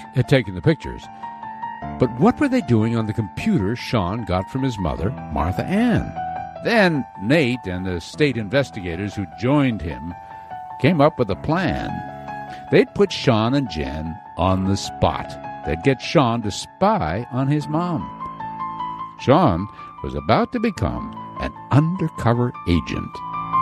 had taken the pictures. But what were they doing on the computer Sean got from his mother, Martha Ann? Then Nate and the state investigators who joined him came up with a plan. They'd put Sean and Jen on the spot. They'd get Sean to spy on his mom. Sean was about to become an undercover agent.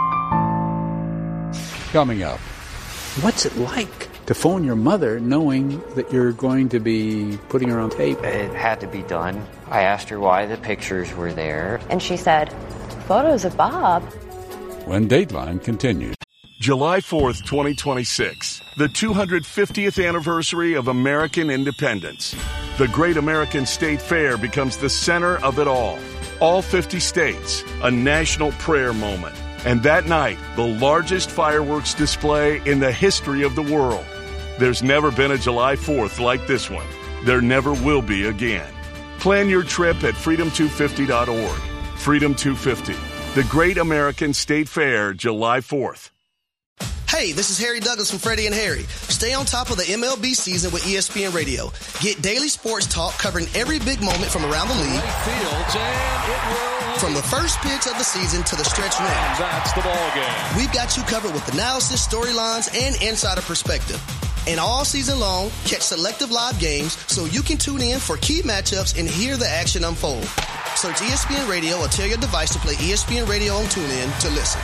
Coming up. What's it like to phone your mother knowing that you're going to be putting her on tape? It had to be done. I asked her why the pictures were there. And she said, photos of Bob. When Dateline continues. July 4th, 2026, the 250th anniversary of American independence. The Great American State Fair becomes the center of it all. All 50 states, a national prayer moment. And that night, the largest fireworks display in the history of the world. There's never been a July 4th like this one. There never will be again. Plan your trip at freedom250.org. Freedom 250, the Great American State Fair, July 4th. Hey, this is Harry Douglas from Freddie and Harry. Stay on top of the MLB season with ESPN Radio. Get daily sports talk covering every big moment from around the league. From the first pitch of the season to the stretch run. That's the ball game. We've got you covered with analysis, storylines, and insider perspective. And all season long, catch selective live games so you can tune in for key matchups and hear the action unfold. Search ESPN Radio or tell your device to play ESPN Radio on TuneIn to listen.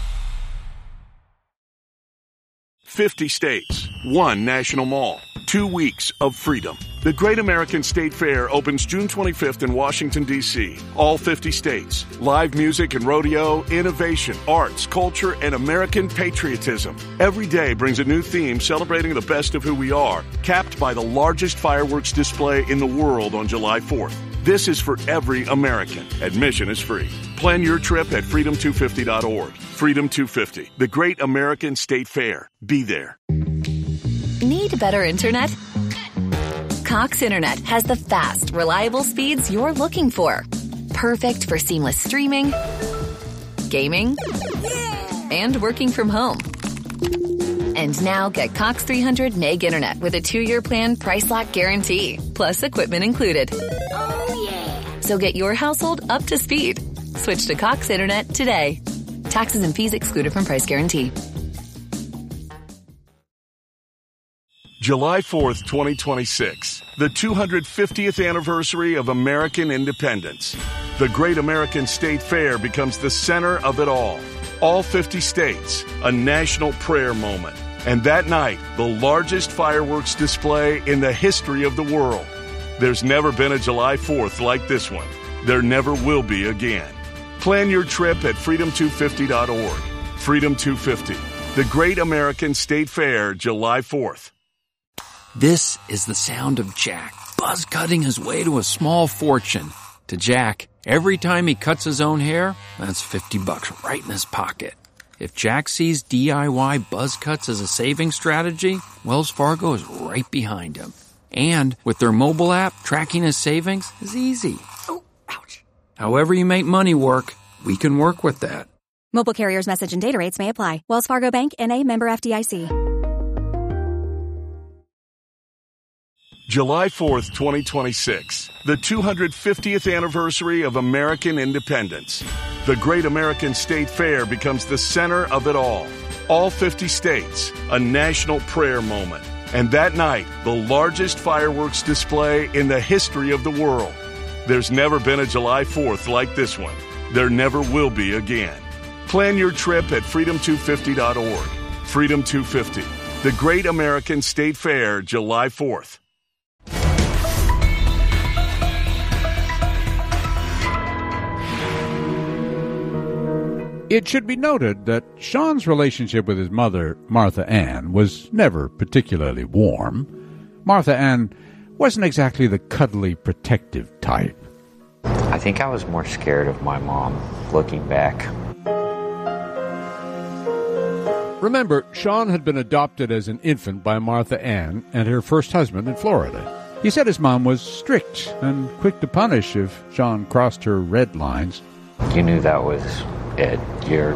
50 states, one national mall, 2 weeks of freedom. The Great American State Fair opens June 25th in Washington, D.C. All 50 states. Live music and rodeo, innovation, arts, culture, and American patriotism. Every day brings a new theme celebrating the best of who we are, capped by the largest fireworks display in the world on July 4th. This is for every American. Admission is free. Plan your trip at freedom250.org. Freedom 250, the Great American State Fair. Be there. Need better internet? Cox Internet has the fast, reliable speeds you're looking for. Perfect for seamless streaming, gaming, and working from home. And now get Cox 300 meg internet with a 2-year plan price lock guarantee, plus equipment included. Oh, yeah. So get your household up to speed. Switch to Cox Internet today. Taxes and fees excluded from price guarantee. July 4th, 2026, the 250th anniversary of American independence. The Great American State Fair becomes the center of it all. All 50 states, a national prayer moment. And that night, the largest fireworks display in the history of the world. There's never been a July 4th like this one. There never will be again. Plan your trip at freedom250.org. Freedom 250, the Great American State Fair, July 4th. This is the sound of Jack, buzz cutting his way to a small fortune. To Jack, every time he cuts his own hair, that's $50 right in his pocket. If Jack sees DIY buzz cuts as a saving strategy, Wells Fargo is right behind him. And with their mobile app, tracking his savings is easy. Oh, ouch. However you make money work, we can work with that. Mobile carriers' message and data rates may apply. Wells Fargo Bank, N.A., member FDIC. July 4th, 2026, the 250th anniversary of American independence. The Great American State Fair becomes the center of it all. All 50 states, a national prayer moment. And that night, the largest fireworks display in the history of the world. There's never been a July 4th like this one. There never will be again. Plan your trip at freedom250.org. Freedom 250, the Great American State Fair, July 4th. It should be noted that Sean's relationship with his mother, Martha Ann, was never particularly warm. Martha Ann wasn't exactly the cuddly, protective type. I think I was more scared of my mom, looking back. Remember, Sean had been adopted as an infant by Martha Ann and her first husband in Florida. He said his mom was strict and quick to punish if Sean crossed her red lines. You knew that was it. Your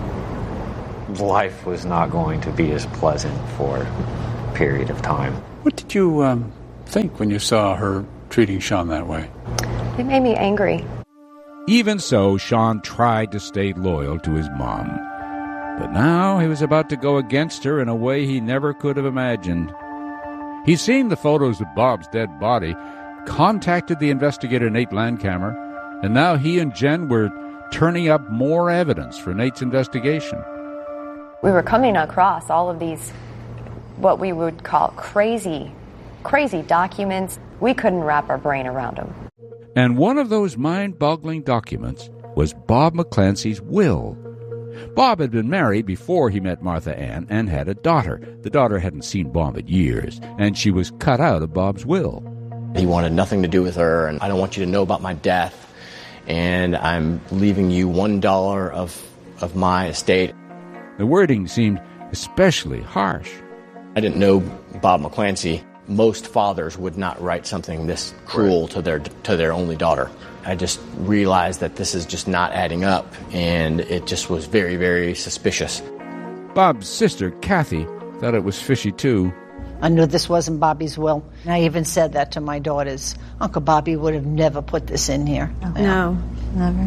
life was not going to be as pleasant for a period of time. What did you think when you saw her treating Sean that way? It made me angry. Even so, Sean tried to stay loyal to his mom. But now he was about to go against her in a way he never could have imagined. He'd seen the photos of Bob's dead body, contacted the investigator Nate Landcamer, and now he and Jen were turning up more evidence for Nate's investigation. We were coming across all of these, what we would call crazy documents. We couldn't wrap our brain around them. And one of those mind-boggling documents was Bob McClancy's will. Bob had been married before he met Martha Ann and had a daughter. The daughter hadn't seen Bob in years, and she was cut out of Bob's will. He wanted nothing to do with her, and I don't want you to know about my death, and I'm leaving you $1 of my estate. The wording seemed especially harsh. I didn't know Bob McClancy. Most fathers would not write something this cruel to their only daughter. I just realized that this is just not adding up, and it just was very, very suspicious. Bob's sister, Kathy, thought it was fishy too. I knew this wasn't Bobby's will. I even said that to my daughters. Uncle Bobby would have never put this in here. No, never.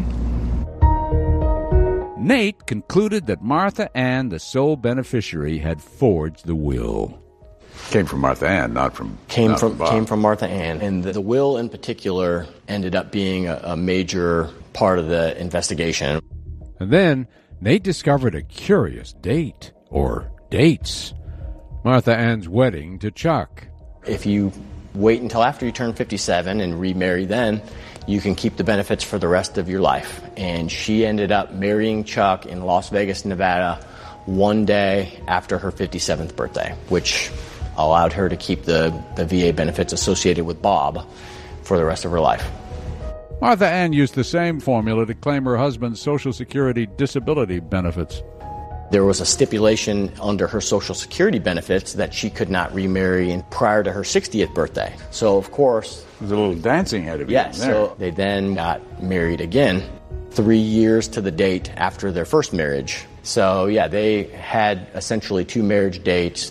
Nate concluded that Martha Ann, the sole beneficiary, had forged the will. Came from Martha Ann, not from Bob. Came from Martha Ann. And the will in particular ended up being a major part of the investigation. And then Nate discovered a curious date, or dates. Martha Ann's wedding to Chuck. If you wait until after you turn 57 and remarry then, you can keep the benefits for the rest of your life. And she ended up marrying Chuck in Las Vegas, Nevada, one day after her 57th birthday, which allowed her to keep the VA benefits associated with Bob for the rest of her life. Martha Ann used the same formula to claim her husband's Social Security disability benefits. There was a stipulation under her Social Security benefits that she could not remarry prior to her 60th birthday. So, of course... There's a little dancing had to be yes, there. So they then got married again 3 years to the date after their first marriage. So, yeah, they had essentially 2 marriage dates.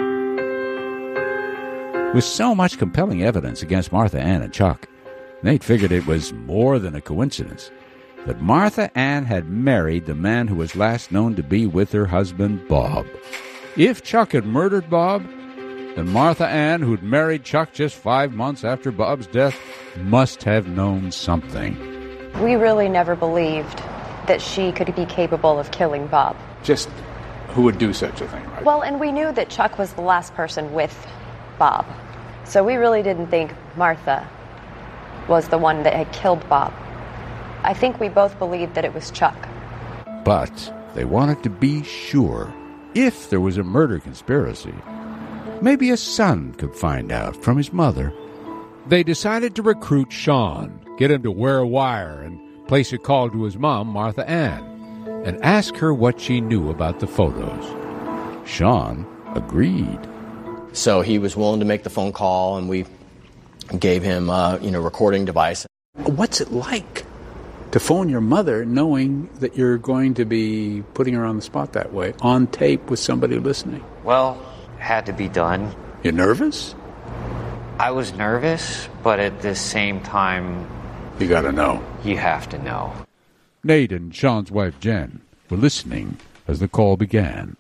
With so much compelling evidence against Martha Ann and Chuck, Nate figured it was more than a coincidence that Martha Ann had married the man who was last known to be with her husband, Bob. If Chuck had murdered Bob, then Martha Ann, who'd married Chuck just 5 months after Bob's death, must have known something. We really never believed that she could be capable of killing Bob. Just who would do such a thing, right? Well, and we knew that Chuck was the last person with Bob. So we really didn't think Martha was the one that had killed Bob. I think we both believed that it was Chuck. But they wanted to be sure. If there was a murder conspiracy, maybe a son could find out from his mother. They decided to recruit Sean, get him to wear a wire and place a call to his mom, Martha Ann, and ask her what she knew about the photos. Sean agreed. So he was willing to make the phone call, and we gave him a recording device. What's it like to phone your mother knowing that you're going to be putting her on the spot that way, on tape with somebody listening? Well, had to be done. You nervous? I was nervous, but at the same time... You gotta know. You have to know. Nate and Sean's wife, Jen, were listening as the call began.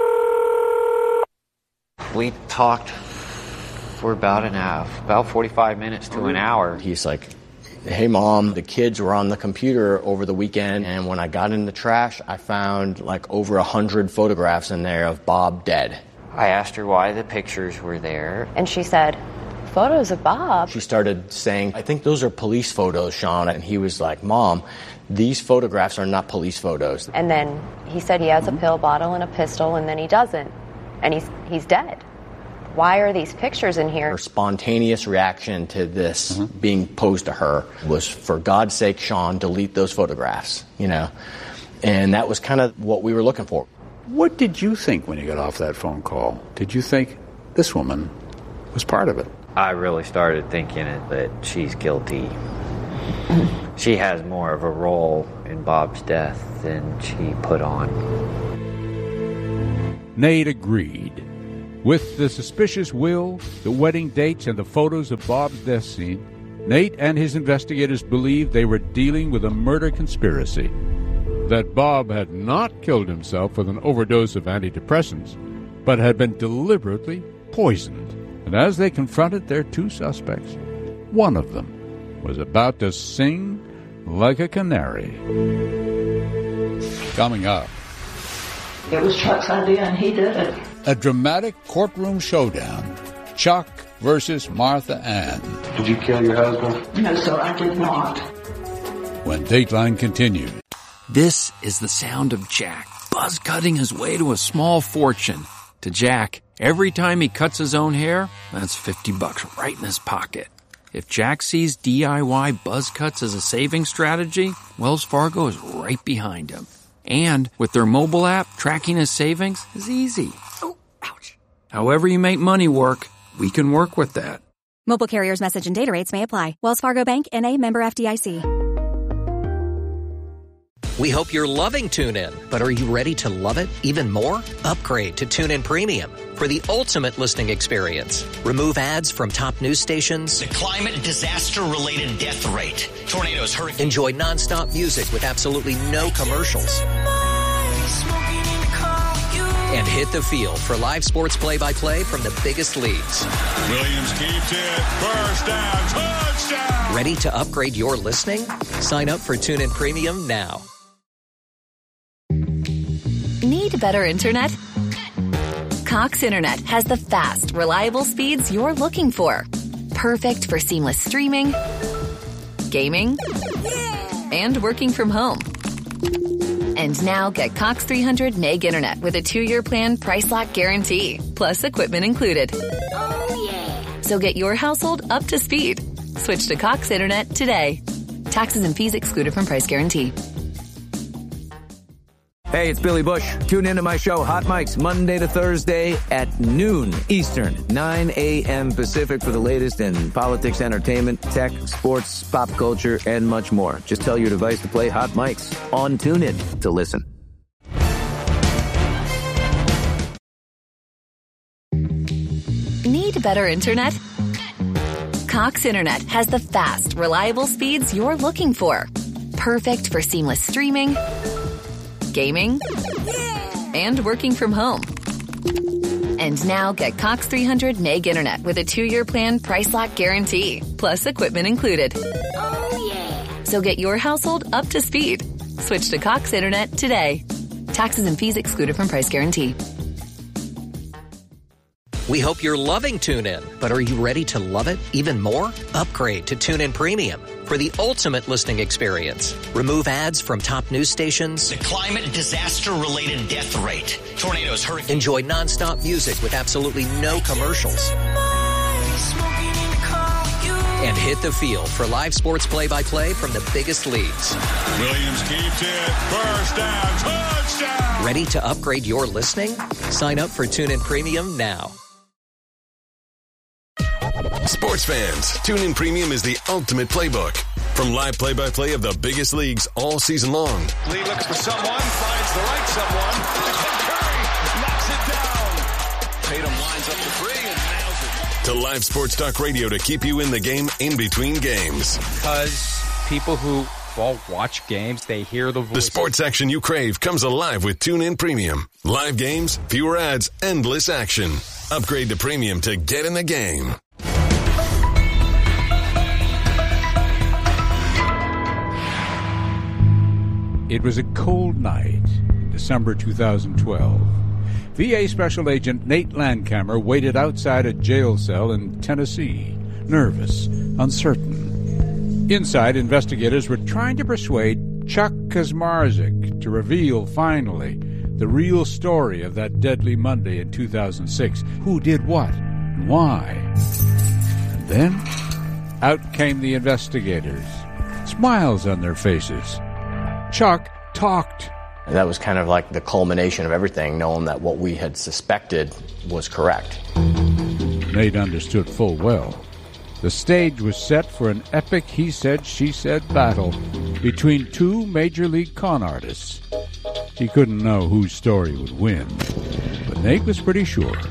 We talked for about 45 minutes to an hour. He's like, hey, Mom, the kids were on the computer over the weekend, and when I got in the trash, I found like over 100 photographs in there of Bob dead. I asked her why the pictures were there. And she said, photos of Bob? She started saying, I think those are police photos, Sean. And he was like, Mom, these photographs are not police photos. And then he said he has a pill bottle and a pistol, and then he doesn't. And he's dead. Why are these pictures in here? Her spontaneous reaction to this being posed to her was, for God's sake, Sean, delete those photographs, And that was kind of what we were looking for. What did you think when you got off that phone call? Did you think this woman was part of it? I really started thinking that she's guilty. She has more of a role in Bob's death than she put on. Nate agreed. With the suspicious will, the wedding dates, and the photos of Bob's death scene, Nate and his investigators believed they were dealing with a murder conspiracy. That Bob had not killed himself with an overdose of antidepressants, but had been deliberately poisoned. And as they confronted their two suspects, one of them was about to sing like a canary. Coming up, it was Chuck's idea and he did it. A dramatic courtroom showdown. Chuck versus Martha Ann. Did you kill your husband? No, sir, I did not. When Dateline continued. This is the sound of Jack, buzz cutting his way to a small fortune. To Jack, every time he cuts his own hair, that's $50 right in his pocket. If Jack sees DIY buzz cuts as a saving strategy, Wells Fargo is right behind him. And with their mobile app, tracking his savings is easy. Oh, ouch. However you make money work, we can work with that. Mobile carriers' message and data rates may apply. Wells Fargo Bank, N.A., member FDIC. We hope you're loving TuneIn, but are you ready to love it even more? Upgrade to TuneIn Premium for the ultimate listening experience. Remove ads from top news stations. The climate disaster-related death rate. Tornadoes, hurricanes. Enjoy nonstop music with absolutely no commercials. And hit the field for live sports play-by-play from the biggest leagues. Williams keeps it. First down. Touchdown. Ready to upgrade your listening? Sign up for TuneIn Premium now. Need better internet? Cox Internet has the fast, reliable speeds you're looking for. Perfect for seamless streaming, gaming, and working from home. And now get Cox 300 meg internet with a 2-year plan price lock guarantee, plus equipment included. Oh, yeah. So get your household up to speed. Switch to Cox Internet today. Taxes and fees excluded from price guarantee. Hey, it's Billy Bush. Tune into my show, Hot Mics, Monday to Thursday at noon Eastern, 9 a.m. Pacific for the latest in politics, entertainment, tech, sports, pop culture, and much more. Just tell your device to play Hot Mics on TuneIn to listen. Need better internet? Cox Internet has the fast, reliable speeds you're looking for. Perfect for seamless streaming, gaming, and working from home. And now get Cox 300 meg internet with a 2-year plan price lock guarantee, plus equipment included. Oh, yeah. So get your household up to speed. Switch to Cox Internet today. Taxes and fees excluded from price guarantee. We hope you're loving TuneIn, but are you ready to love it even more? Upgrade to TuneIn Premium for the ultimate listening experience. Remove ads from top news stations. The climate disaster-related death rate. Tornadoes, hurricanes. Enjoy nonstop music with absolutely no commercials. And hit the field for live sports play-by-play from the biggest leagues. Williams keeps it. First down. Touchdown. Ready to upgrade your listening? Sign up for TuneIn Premium now. Sports fans, TuneIn Premium is the ultimate playbook. From live play-by-play of the biggest leagues all season long. Lee looks for someone, finds the right someone. Curry knocks it down. Tatum lines up the three and nails it. To live sports talk radio to keep you in the game in between games. Because people who watch games, they hear the voice. The sports action you crave comes alive with TuneIn Premium. Live games, fewer ads, endless action. Upgrade to Premium to get in the game. It was a cold night, December 2012. VA Special Agent Nate Landcamer waited outside a jail cell in Tennessee, nervous, uncertain. Inside, investigators were trying to persuade Chuck Kaczmarzyk to reveal, finally, the real story of that deadly Monday in 2006. Who did what and why? And then, out came the investigators, smiles on their faces. Chuck talked. That was kind of like the culmination of everything, knowing that what we had suspected was correct. Nate understood full well. The stage was set for an epic he-said, she-said battle between two major league con artists. He couldn't know whose story would win, but Nate was pretty sure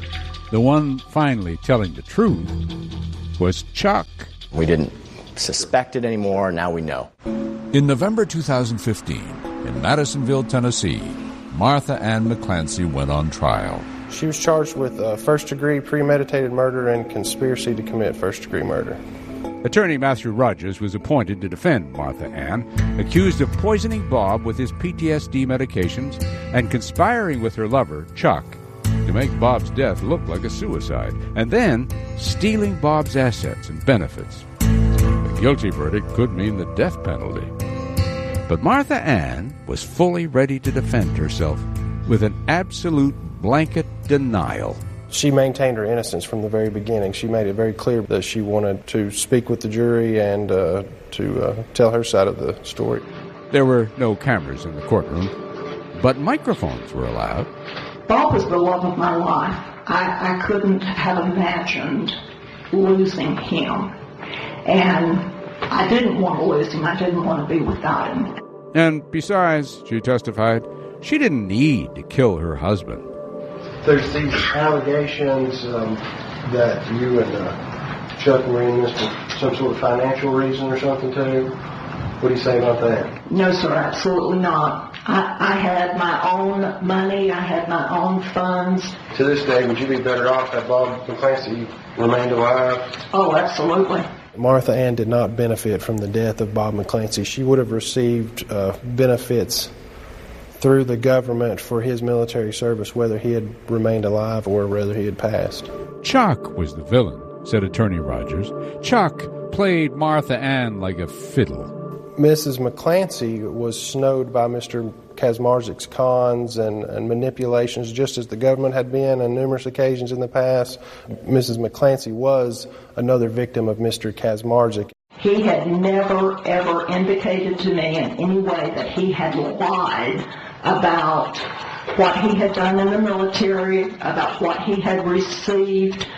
The one finally telling the truth was Chuck. We didn't suspect it anymore. Now we know. In November 2015, in Madisonville, Tennessee, Martha Ann McClancy went on trial. She was charged with first-degree premeditated murder and conspiracy to commit first-degree murder. Attorney Matthew Rogers was appointed to defend Martha Ann, accused of poisoning Bob with his PTSD medications and conspiring with her lover, Chuck, to make Bob's death look like a suicide, and then stealing Bob's assets and benefits. A guilty verdict could mean the death penalty. But Martha Ann was fully ready to defend herself with an absolute blanket denial. She maintained her innocence from the very beginning. She made it very clear that she wanted to speak with the jury and to tell her side of the story. There were no cameras in the courtroom, but microphones were allowed. Bob was the love of my life. I couldn't have imagined losing him. And I didn't want to lose him. I didn't want to be without him. And besides, she testified, she didn't need to kill her husband. There's these allegations that you and Chuck were in this for some sort of financial reason or something too. What do you say about that? No, sir, absolutely not. I had my own money. I had my own funds. To this day, would you be better off had Bob McClancy remained alive? Oh, absolutely. Martha Ann did not benefit from the death of Bob McClancy. She would have received benefits through the government for his military service, whether he had remained alive or whether he had passed. Chuck was the villain, said Attorney Rogers. Chuck played Martha Ann like a fiddle. Mrs. McClancy was snowed by Mr. Kaczmarzyk's cons and manipulations, just as the government had been on numerous occasions in the past. Mrs. McClancy was another victim of Mr. Kaczmarzyk. He had never, ever indicated to me in any way that he had lied about what he had done in the military, about what he had received.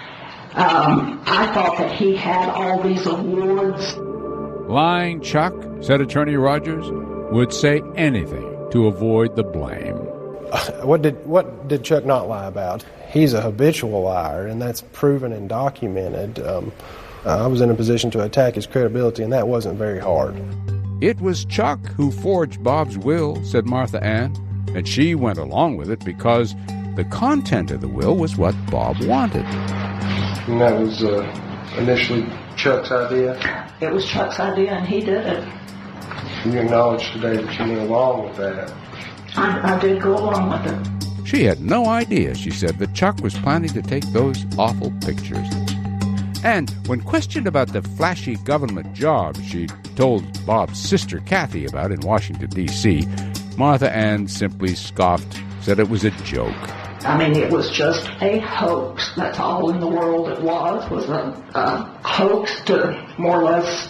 I thought that he had all these awards. Lying Chuck, said Attorney Rogers, would say anything to avoid the blame. What did Chuck not lie about? He's a habitual liar, and that's proven and documented. I was in a position to attack his credibility, and that wasn't very hard. It was Chuck who forged Bob's will, said Martha Ann, and she went along with it because the content of the will was what Bob wanted. And that was initially Chuck's idea? It was Chuck's idea, and he did it. You acknowledge today that you went along with that. I did go along with it. She had no idea, she said, that Chuck was planning to take those awful pictures. And when questioned about the flashy government job she'd told Bob's sister Kathy about in Washington, D.C., Martha Ann simply scoffed, said it was a joke. I mean, it was just a hoax. That's all in the world it was a hoax to more or less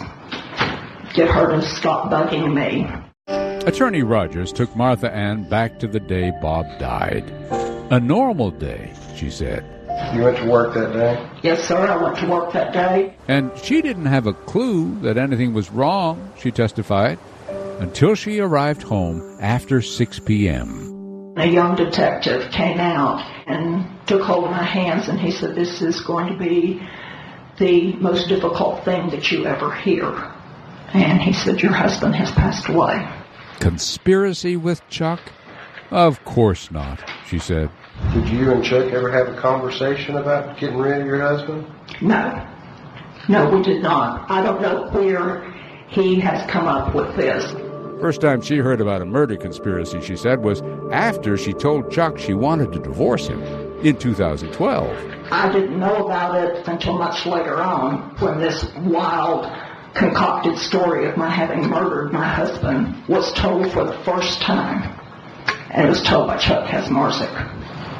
get her to stop bugging me. Attorney Rogers took Martha Ann back to the day Bob died. A normal day, she said. You went to work that day? Yes, sir, I went to work that day. And she didn't have a clue that anything was wrong, she testified, until she arrived home after 6 p.m. A young detective came out and took hold of my hands, and he said, "This is going to be the most difficult thing that you ever hear." And he said, "Your husband has passed away." Conspiracy with Chuck? Of course not, she said. Did you and Chuck ever have a conversation about getting rid of your husband? No. No, we did not. I don't know where he has come up with this. First time she heard about a murder conspiracy, she said, was after she told Chuck she wanted to divorce him in 2012. I didn't know about it until much later on, when this wild, concocted story of my having murdered my husband was told for the first time. And it was told by Chuck Kaczmarzyk.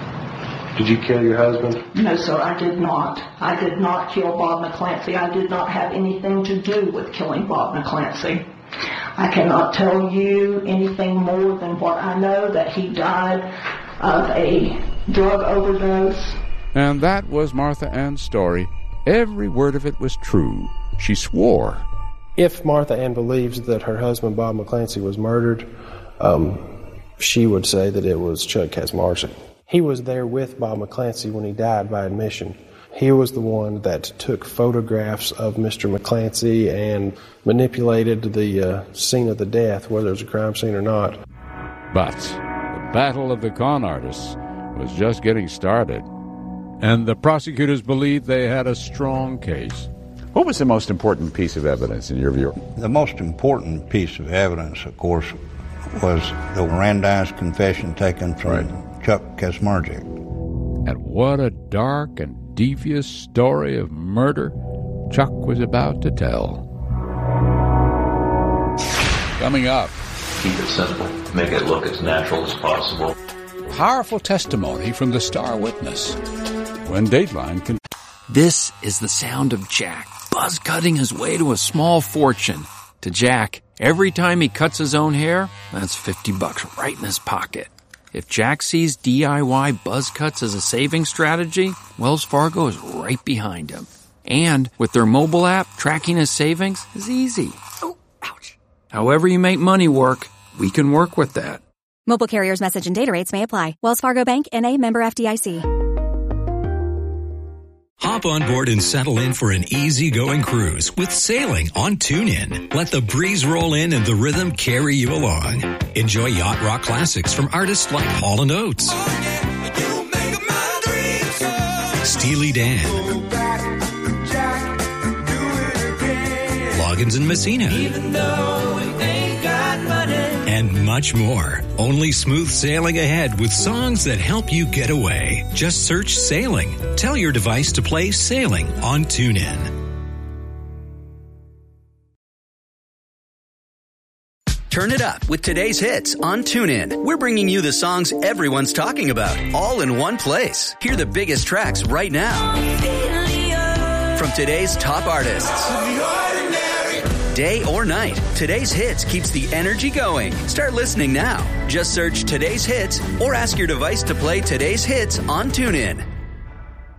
Did you kill your husband? No, sir, I did not. I did not kill Bob McClancy. I did not have anything to do with killing Bob McClancy. I cannot tell you anything more than what I know, that he died of a drug overdose. And that was Martha Ann's story. Every word of it was true. She swore. If Martha Ann believes that her husband, Bob McClancy, was murdered, she would say that it was Chuck Kaczmarzyk. He was there with Bob McClancy when he died by admission. He was the one that took photographs of Mr. McClancy and manipulated the scene of the death, whether it was a crime scene or not. But the battle of the con artists was just getting started, and the prosecutors believed they had a strong case. What was the most important piece of evidence in your view? The most important piece of evidence, of course, was the Mirandized confession taken from Chuck Kaczmarczyk. And what a dark and devious story of murder Chuck was about to tell. Coming up. Keep it simple. Make it look as natural as possible. Powerful testimony from the star witness. When Dateline can... This is the sound of Jack buzz cutting his way to a small fortune. To Jack, every time he cuts his own hair, that's $50 right in his pocket. If Jack sees DIY buzz cuts as a saving strategy, Wells Fargo is right behind him. And with their mobile app, tracking his savings is easy. Oh, ouch. However you make money work, we can work with that. Mobile carriers' message and data rates may apply. Wells Fargo Bank, N.A., member FDIC. Hop on board and settle in for an easy-going cruise with sailing on TuneIn. Let the breeze roll in and the rhythm carry you along. Enjoy yacht rock classics from artists like Hall & Oates, Steely Dan, Loggins and Messina, and much more. Only smooth sailing ahead with songs that help you get away. Just search Sailing. Tell your device to play Sailing on TuneIn. Turn it up with today's hits on TuneIn. We're bringing you the songs everyone's talking about, all in one place. Hear the biggest tracks right now from today's top artists. Day or night, today's hits keeps the energy going. Start listening now. Just search today's hits or ask your device to play today's hits on TuneIn.